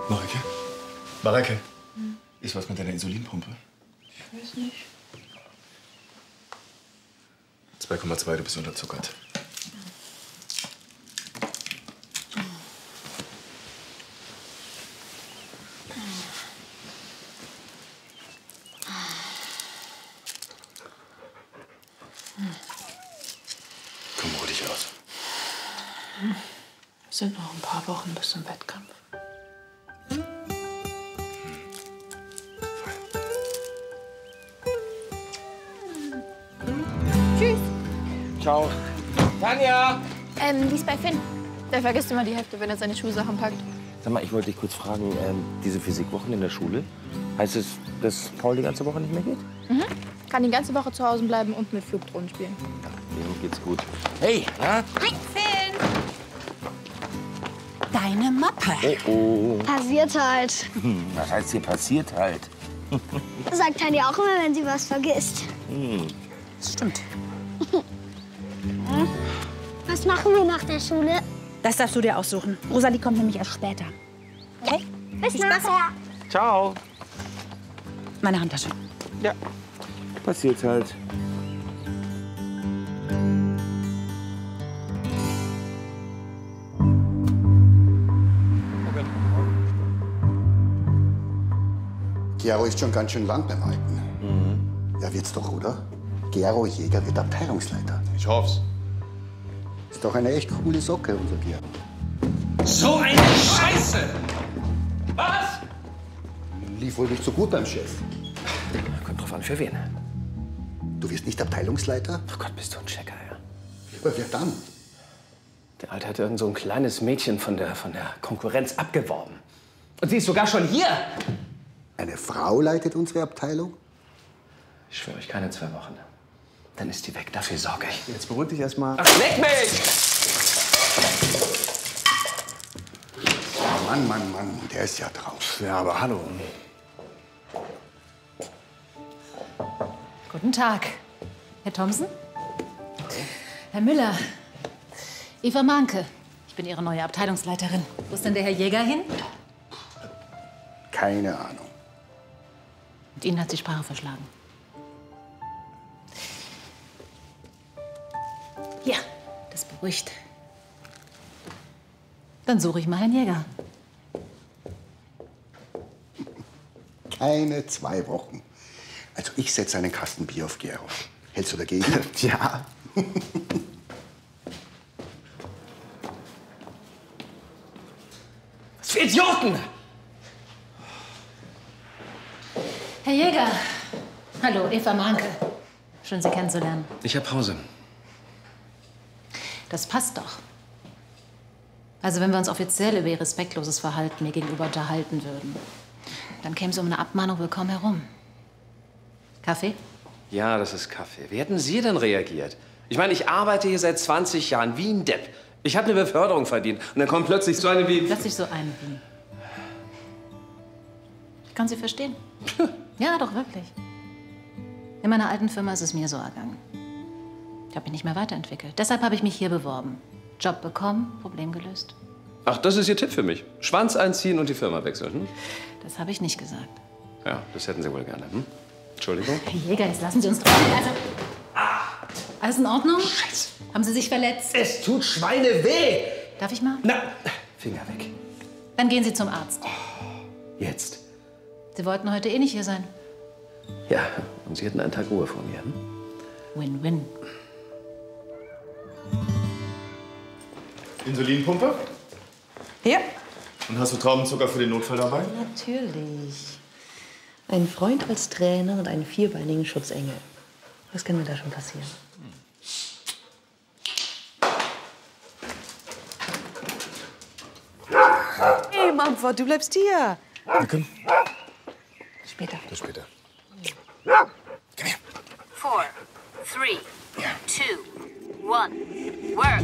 Mareike? Mareike? Ist was mit deiner Insulinpumpe? Ich weiß nicht. 2,2, du bist unterzuckert. Komm, ruh dich aus. Es sind noch ein paar Wochen bis zum Wettkampf. Tschüss. Ciao. Tanja! Die ist bei Finn. Der vergisst immer die Hälfte, wenn er seine Schulsachen packt. Sag mal, ich wollte dich kurz fragen, diese Physikwochen in der Schule, heißt es, dass Paul die ganze Woche nicht mehr geht? Mhm. Kann die ganze Woche zu Hause bleiben und mit Flugdrohnen spielen. Ja, dem geht's gut. Hey, na? Hi, Finn! Deine Mappe. Oh, oh. Passiert halt. Was heißt hier passiert halt? Sagt Tanja auch immer, wenn sie was vergisst. Das stimmt. Was machen wir nach der Schule? Das darfst du dir aussuchen. Rosalie kommt nämlich erst später. Okay? Bis nachher. Ciao. Meine Handtasche. Ja, passiert halt. Gero ist schon ganz schön lang beim Alten. Ja, wird's doch, oder? Gero Jäger wird Abteilungsleiter. Ich hoff's. Ist doch eine echt coole Socke, unser Gero. So eine Scheiße! Was? Lief wohl nicht so gut beim Chef. Kommt drauf an, für wen? Du wirst nicht Abteilungsleiter? Ach Gott, bist du ein Checker, ja. Aber wer dann? Der Alte hat irgend so ein kleines Mädchen von der Konkurrenz abgeworben. Und sie ist sogar schon hier. Eine Frau leitet unsere Abteilung? Ich schwöre euch, keine 2 Wochen. Dann ist die weg. Dafür sorge ich. Jetzt beruhig dich erst mal. Ach, leck mich! Mann, Mann, Mann, der ist ja drauf. Ja, aber hallo. Guten Tag, Herr Thomsen. Herr Müller. Eva Mahnke. Ich bin Ihre neue Abteilungsleiterin. Wo ist denn der Herr Jäger hin? Keine Ahnung. Und Ihnen hat die Sprache verschlagen. Ja, das beruhigt. Dann suche ich mal Herrn Jäger. Keine 2 Wochen. Also ich setze einen Kasten Bier auf Gero. Hältst du dagegen? Ja. Was für Idioten! Herr Jäger. Hallo, Eva Mahnke. Schön, Sie kennenzulernen. Ich habe Pause. Das passt doch. Also wenn wir uns offiziell über Ihr respektloses Verhalten mir gegenüber unterhalten würden, dann käme es um eine Abmahnung wohl kaum herum. Kaffee? Ja, das ist Kaffee. Wie hätten Sie denn reagiert? Ich meine, ich arbeite hier seit 20 Jahren wie ein Depp. Ich habe eine Beförderung verdient. Und dann kommt plötzlich so eine wie... Plötzlich so eine wie. Ich kann Sie verstehen. Ja, doch, wirklich. In meiner alten Firma ist es mir so ergangen. Ich habe mich nicht mehr weiterentwickelt. Deshalb habe ich mich hier beworben. Job bekommen, Problem gelöst. Ach, das ist Ihr Tipp für mich. Schwanz einziehen und die Firma wechseln. Hm? Das habe ich nicht gesagt. Ja, das hätten Sie wohl gerne. Hm? Entschuldigung. Herr Jäger, jetzt lassen Sie uns doch... Also, alles in Ordnung? Scheiße. Haben Sie sich verletzt? Es tut Schweine weh. Darf ich mal? Na, Finger weg. Dann gehen Sie zum Arzt. Jetzt. Sie wollten heute eh nicht hier sein. Ja, und Sie hätten einen Tag Ruhe von mir. Hm? Win-win. Insulinpumpe? Ja, Und hast du Traubenzucker für den Notfall dabei? natürlich. Ein Freund als Trainer und einen vierbeinigen Schutzengel. Was kann mir da schon passieren? Hey, Mumford, du bleibst hier. Danke. Später. Bis später. 4, 3, 2, 1, work.